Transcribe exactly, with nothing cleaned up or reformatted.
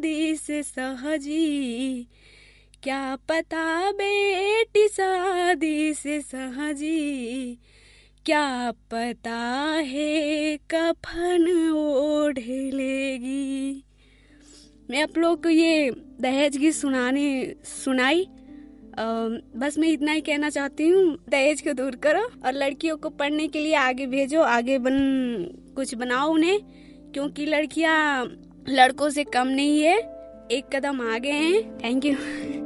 शादी से सहजी, क्या पता बेटी शादी से सहजी, क्या पता है कफन ओढ़ लेगी। मैं आप लोग को ये दहेज की सुनाने सुनाई। आ, बस मैं इतना ही कहना चाहती हूँ, दहेज को दूर करो और लड़कियों को पढ़ने के लिए आगे भेजो, आगे बन कुछ बनाओ उन्हें, क्योंकि लड़कियाँ लड़कों से कम नहीं है, एक कदम आगे हैं। Thank you.